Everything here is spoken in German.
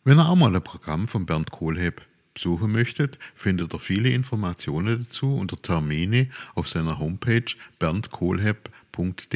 Wenn ihr auch mal ein Programm von Bernd Kohlhepp besuchen möchtet, findet ihr viele Informationen dazu unter Termine auf seiner Homepage berndkohlhepp.de.